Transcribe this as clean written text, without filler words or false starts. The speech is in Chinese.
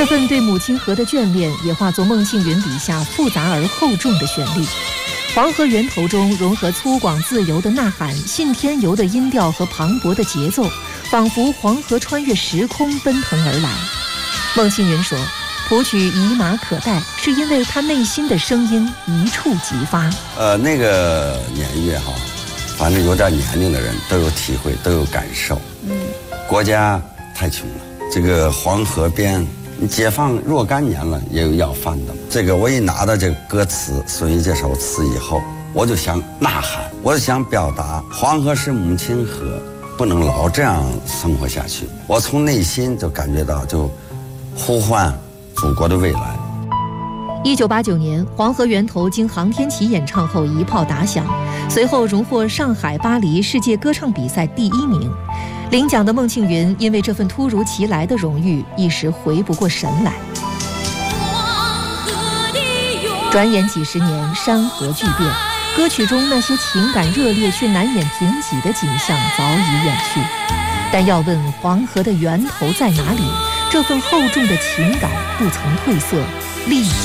这份对母亲河的眷恋，也化作孟庆云笔下复杂而厚重的旋律。黄河源头中融合粗犷自由的呐喊、信天游的音调和磅礴的节奏，仿佛黄河穿越时空奔腾而来。孟庆云说，谱曲以马可待，是因为他内心的声音一触即发。 那个年月哈，反正有点年龄的人都有体会，都有感受。国家太穷了，这个黄河边，你解放若干年了，也有要饭的。这个我一拿到这个歌词，孙玉这首词以后，我就想呐喊，我就想表达，黄河是母亲河，不能老这样生活下去。我从内心就感觉到，就呼唤祖国的未来。 1989年，黄河源头经航天旗演唱后一炮打响，随后荣获上海、巴黎世界歌唱比赛第1名。领奖的孟庆云因为这份突如其来的荣誉，一时回不过神来。转眼几十年，山河巨变，歌曲中那些情感热烈却难掩贫瘠的景象早已远去。但要问黄河的源头在哪里，这份厚重的情感不曾褪色，历